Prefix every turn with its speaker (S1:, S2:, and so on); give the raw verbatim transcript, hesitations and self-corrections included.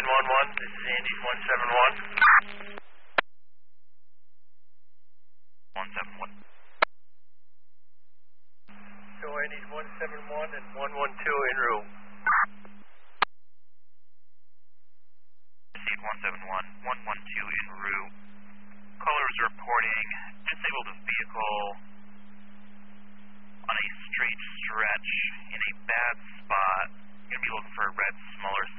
S1: nine one one, this is Andy's one seven one. one seven one. So Andy's one seven one and one one two en route.
S2: Proceed one seven one, one one two en route. Caller is reporting disabled vehicle on a straight stretch in a bad spot. Going to be looking for a red smaller